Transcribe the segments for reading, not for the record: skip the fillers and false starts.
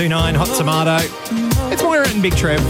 29 Hot Tomato. It's Moira and Big Trev.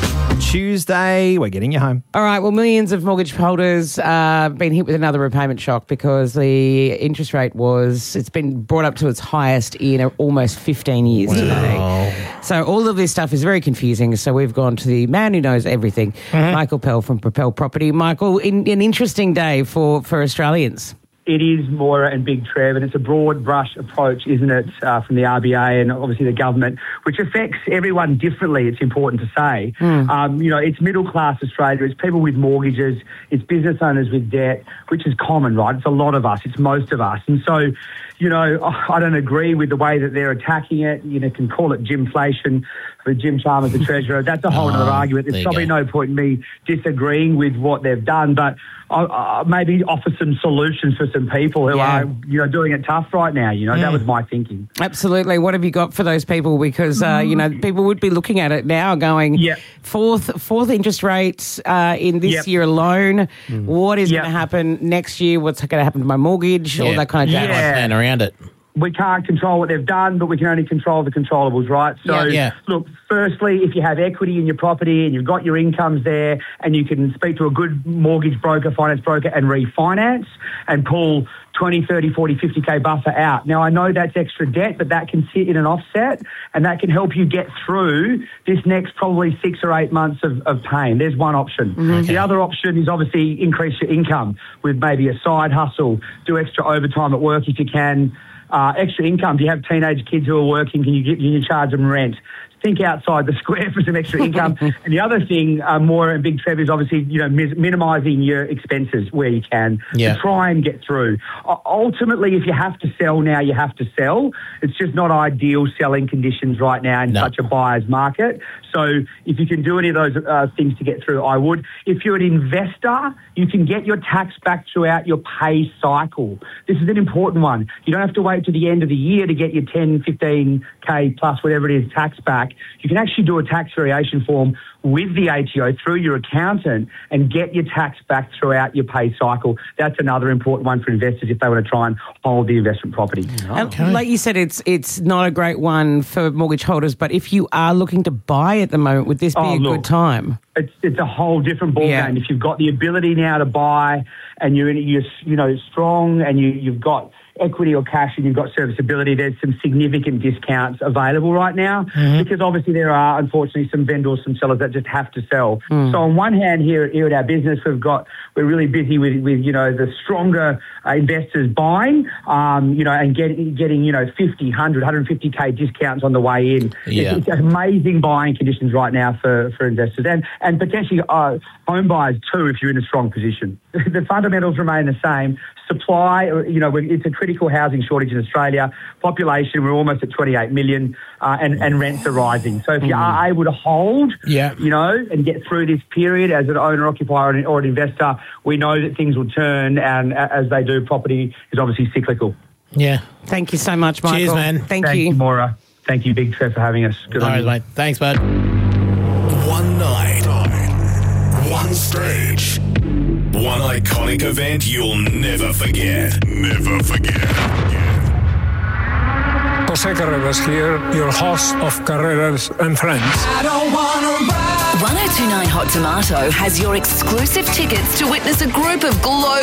Tuesday, we're getting you home. All right, well, millions of mortgage holders been hit with another repayment shock because the interest rate it's been brought up to its highest in almost 15 years today. So all of this stuff is very confusing. So we've gone to the man who knows everything, Michael Pell from Propel Property. Michael, an interesting day for Australians. It is, Moira and Big Trev, and it's a broad brush approach, isn't it, from the RBA and obviously the government, which affects everyone differently, it's important to say. It's middle-class Australia, it's people with mortgages, it's business owners with debt, which is common, right? It's a lot of us, it's most of us. And so, I don't agree with the way that they're attacking it. Can call it Jimflation for Jim Chalmers, the Treasurer. That's a whole other argument. There's probably no point in me disagreeing with what they've done, but maybe offer some solutions for some people who are, doing it tough right now. That was my thinking. Absolutely. What have you got for those people? Because, people would be looking at it now going, fourth interest rates in this year alone. What is going to happen next year? What's going to happen to my mortgage? All that kind of jazz. Plan around it. We can't control what they've done, but we can only control the controllables, right? So, look, firstly, if you have equity in your property and you've got your incomes there and you can speak to a good mortgage broker, finance broker and refinance and pull 20, 30, 40, 50K buffer out. Now, I know that's extra debt, but that can sit in an offset and that can help you get through this next probably 6 or 8 months of pain. There's one option. The other option is obviously increase your income with maybe a side hustle, do extra overtime at work if you can. Extra income. Do you have teenage kids who are working? Can you charge them rent? Think outside the square for some extra income. And the other thing, Moira and Big Trev, is obviously, minimising your expenses where you can to try and get through. Ultimately, if you have to sell now, you have to sell. It's just not ideal selling conditions right now in such a buyer's market. So if you can do any of those things to get through, I would. If you're an investor, you can get your tax back throughout your pay cycle. This is an important one. You don't have to wait to the end of the year to get your 10, 15K plus whatever it is tax back. You can actually do a tax variation form with the ATO through your accountant and get your tax back throughout your pay cycle. That's another important one for investors if they want to try and hold the investment property. Like you said, it's not a great one for mortgage holders, but if you are looking to buy at the moment, would this be a good time? It's a whole different ballgame. If you've got the ability now to buy and you're strong and you've got equity or cash and you've got serviceability, there's some significant discounts available right now because obviously there are, unfortunately, some vendors, some sellers that just have to sell. So on one hand here at our business, we're really busy with the stronger investors buying, and getting 50, 100, 150K discounts on the way in. It's amazing buying conditions right now for investors and potentially home buyers too if you're in a strong position. The fundamentals remain the same. Supply, it's a critical housing shortage in Australia. Population, we're almost at 28 million, and rents are rising. So if you are able to hold, and get through this period as an owner-occupier or an investor, we know that things will turn, and as they do, property is obviously cyclical. Yeah. Thank you so much, Michael. Cheers, man. Thank you. you, Maura. Thank you, Big Trev, for having us. Good on you, mate. Thanks, bud. One night, one stage, one iconic event you'll never forget. Never forget. Jose Carreras here, your host of Carreras and Friends. 1029 Hot Tomato has your exclusive tickets to witness a group of global